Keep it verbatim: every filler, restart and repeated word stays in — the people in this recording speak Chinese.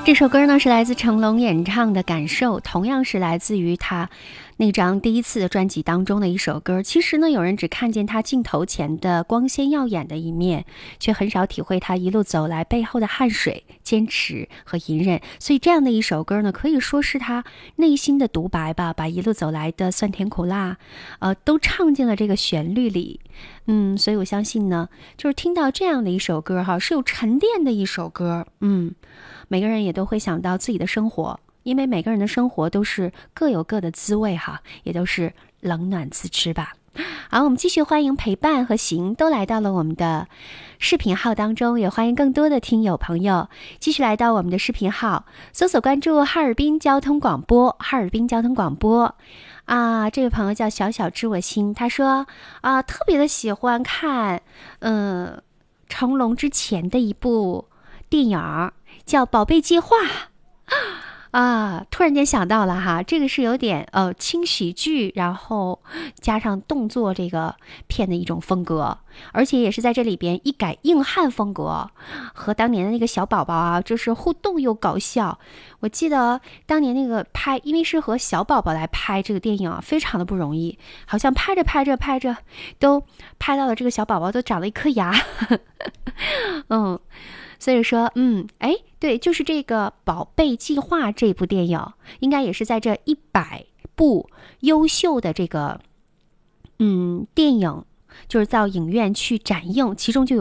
这首歌呢是来自成龙演唱的《感受》，同样是来自于他那张第一次的专辑当中的一首歌。其实呢，有人只看见他镜头前的光鲜耀眼的一面，却很少体会他一路走来背后的汗水、坚持和隐忍。所以这样的一首歌呢，可以说是他内心的独白吧，把一路走来的酸甜苦辣，呃，都唱进了这个旋律里。嗯，所以我相信呢，就是听到这样的一首歌哈，是有沉淀的一首歌。嗯，每个人也都会想到自己的生活，因为每个人的生活都是各有各的滋味哈，也都是冷暖自知吧。好，我们继续欢迎陪伴和行都来到了我们的视频号当中，也欢迎更多的听友朋友继续来到我们的视频号，搜索关注哈尔滨交通广播，哈尔滨交通广播。啊，这位朋友叫小小知我心，他说啊，特别的喜欢看，嗯，成龙之前的一部电影叫《宝贝计划》。啊，突然间想到了哈，这个是有点呃轻喜剧，然后加上动作这个片的一种风格，而且也是在这里边一改硬汉风格，和当年的那个小宝宝啊，就是互动又搞笑。我记得当年那个拍，因为是和小宝宝来拍这个电影啊，非常的不容易，好像拍着拍着拍着，都拍到了这个小宝宝都长了一颗牙。嗯。所以说，嗯，哎，对，就是这个《宝贝计划》这部电影，应该也是在这一百部优秀的这个，嗯，电影，就是到影院去展映，其中就有